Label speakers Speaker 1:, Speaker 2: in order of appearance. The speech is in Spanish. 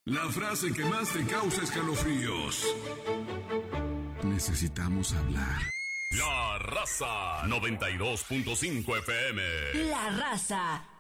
Speaker 1: La frase que más te causa escalofríos. Necesitamos hablar.
Speaker 2: La Raza 92.5 FM.
Speaker 3: La Raza